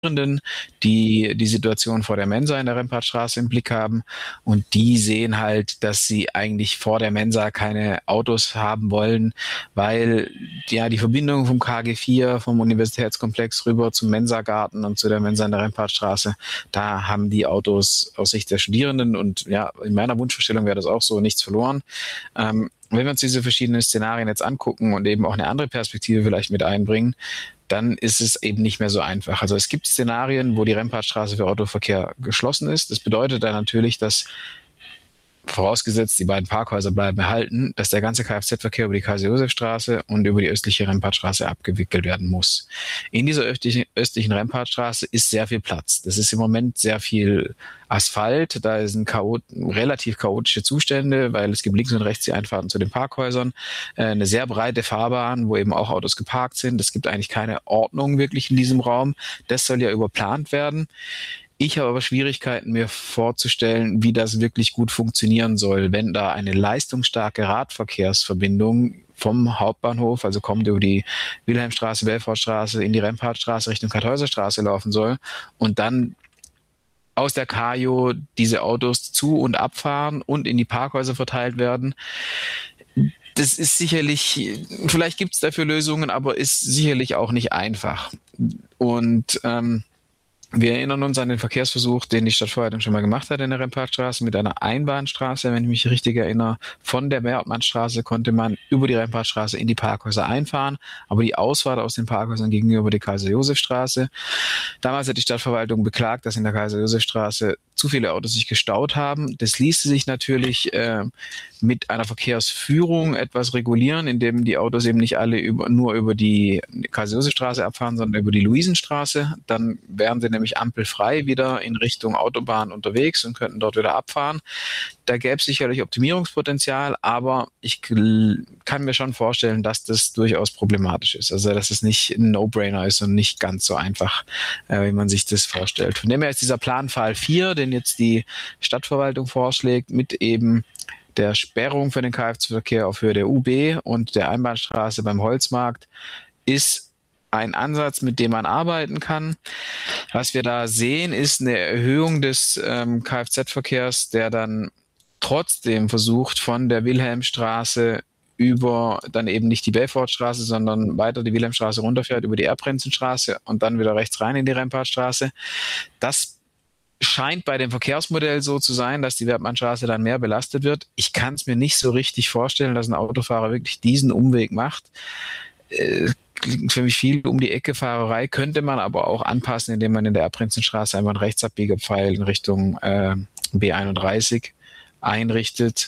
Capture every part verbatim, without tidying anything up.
die die Situation vor der Mensa in der Rempartstraße im Blick haben und die sehen halt, dass sie eigentlich vor der Mensa keine Autos haben wollen, weil ja die Verbindung vom K G vier, vom Universitätskomplex rüber zum Mensagarten und zu der Mensa in der Rempartstraße, da haben die Autos aus Sicht der Studierenden und ja, in meiner Wunschvorstellung wäre das auch so, nichts verloren. Ähm, wenn wir uns diese verschiedenen Szenarien jetzt angucken und eben auch eine andere Perspektive vielleicht mit einbringen, dann ist es eben nicht mehr so einfach. Also es gibt Szenarien, wo die Rempartstraße für Autoverkehr geschlossen ist. Das bedeutet dann natürlich, dass, vorausgesetzt die beiden Parkhäuser bleiben erhalten, dass der ganze Kfz-Verkehr über die Kaiser-Josef-Straße und über die östliche Rempartstraße abgewickelt werden muss. In dieser östlichen, östlichen Rempartstraße ist sehr viel Platz. Das ist im Moment sehr viel Asphalt, da sind chaot relativ chaotische Zustände, weil es gibt links und rechts die Einfahrten zu den Parkhäusern, äh, eine sehr breite Fahrbahn, wo eben auch Autos geparkt sind. Es gibt eigentlich keine Ordnung wirklich in diesem Raum. Das soll ja überplant werden. Ich habe aber Schwierigkeiten, mir vorzustellen, wie das wirklich gut funktionieren soll, wenn da eine leistungsstarke Radverkehrsverbindung vom Hauptbahnhof, also kommt über die Wilhelmstraße, Belfortstraße in die Rempartstraße Richtung Kartäuserstraße laufen soll und dann aus der Kajo diese Autos zu- und abfahren und in die Parkhäuser verteilt werden. Das ist sicherlich, vielleicht gibt es dafür Lösungen, aber ist sicherlich auch nicht einfach. Und ähm, wir erinnern uns an den Verkehrsversuch, den die Stadtverwaltung schon mal gemacht hat in der Rempartstraße mit einer Einbahnstraße, wenn ich mich richtig erinnere. Von der Bertmannstraße konnte man über die Rempartstraße in die Parkhäuser einfahren, aber die Ausfahrt aus den Parkhäusern ging über die Kaiser-Josef-Straße. Damals hat die Stadtverwaltung beklagt, dass in der Kaiser-Josef-Straße zu viele Autos sich gestaut haben. Das ließe sich natürlich äh, mit einer Verkehrsführung etwas regulieren, indem die Autos eben nicht alle über, nur über die Kaiser-Josef-Straße abfahren, sondern über die Luisenstraße. Dann wären sie nämlich ampelfrei wieder in Richtung Autobahn unterwegs und könnten dort wieder abfahren. Da gäbe es sicherlich Optimierungspotenzial, aber ich kann mir schon vorstellen, dass das durchaus problematisch ist. Also dass es nicht ein No-Brainer ist und nicht ganz so einfach, äh, wie man sich das vorstellt. Von dem her ist dieser Planfall vier, den jetzt die Stadtverwaltung vorschlägt, mit eben der Sperrung für den Kfz-Verkehr auf Höhe der U B und der Einbahnstraße beim Holzmarkt, ist ein Ansatz, mit dem man arbeiten kann. Was wir da sehen, ist eine Erhöhung des ähm, Kfz-Verkehrs, der dann trotzdem versucht, von der Wilhelmstraße über dann eben nicht die Belfortstraße, sondern weiter die Wilhelmstraße runterfährt, über die Erbprinzenstraße und dann wieder rechts rein in die Rempartstraße. Das scheint bei dem Verkehrsmodell so zu sein, dass die Bertmannstraße dann mehr belastet wird. Ich kann es mir nicht so richtig vorstellen, dass ein Autofahrer wirklich diesen Umweg macht. Äh, klingt für mich viel um die Ecke Fahrerei, könnte man aber auch anpassen, indem man in der Erbprinzenstraße einfach einen Rechtsabbiegerpfeil in Richtung äh, B einunddreißig einrichtet.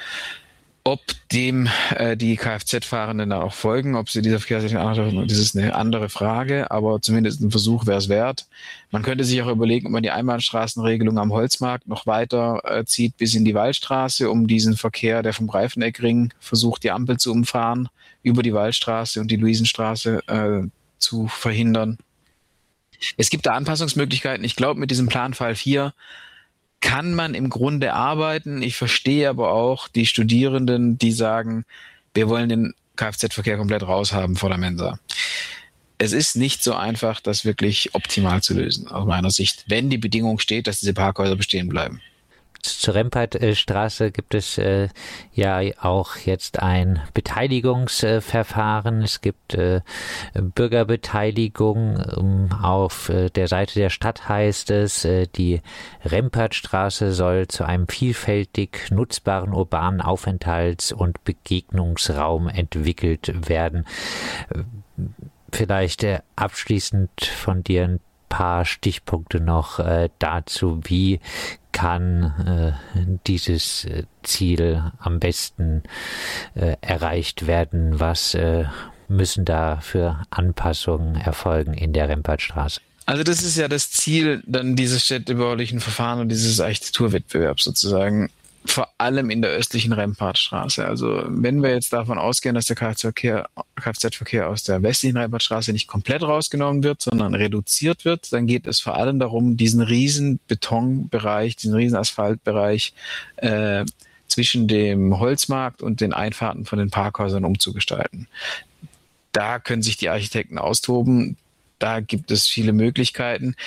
Ob dem äh, die Kfz-Fahrenden dann auch folgen, ob sie dieser Verkehrsrichtung anrichten, das ist eine andere Frage, aber zumindest ein Versuch wäre es wert. Man könnte sich auch überlegen, ob man die Einbahnstraßenregelung am Holzmarkt noch weiter äh, zieht bis in die Waldstraße, um diesen Verkehr, der vom Reifeneckring versucht, die Ampel zu umfahren, über die Waldstraße und die Luisenstraße äh, zu verhindern. Es gibt da Anpassungsmöglichkeiten. Ich glaube, mit diesem Planfall vier kann man im Grunde arbeiten. Ich verstehe aber auch die Studierenden, die sagen, wir wollen den Kfz-Verkehr komplett raushaben vor der Mensa. Es ist nicht so einfach, das wirklich optimal zu lösen, aus meiner Sicht, wenn die Bedingung steht, dass diese Parkhäuser bestehen bleiben. Zur Rempartstraße gibt es äh, ja auch jetzt ein Beteiligungsverfahren. Äh, es gibt äh, Bürgerbeteiligung. Ähm, auf äh, der Seite der Stadt heißt es, äh, die Rempartstraße soll zu einem vielfältig nutzbaren urbanen Aufenthalts- und Begegnungsraum entwickelt werden. Äh, vielleicht äh, abschließend von dir ein paar Stichpunkte noch äh, dazu, wie kann äh, dieses äh, Ziel am besten äh, erreicht werden? Was äh, müssen da für Anpassungen erfolgen in der Rempartstraße? Also das ist ja das Ziel dann dieses städtebaulichen Verfahren und dieses Architekturwettbewerbs sozusagen, vor allem in der östlichen Rempartstraße. Also wenn wir jetzt davon ausgehen, dass der Kfz-Verkehr, Kfz-Verkehr aus der westlichen Rempartstraße nicht komplett rausgenommen wird, sondern reduziert wird, dann geht es vor allem darum, diesen riesen Betonbereich, diesen riesen Asphaltbereich äh, zwischen dem Holzmarkt und den Einfahrten von den Parkhäusern umzugestalten. Da können sich die Architekten austoben. da gibt es viele Möglichkeiten.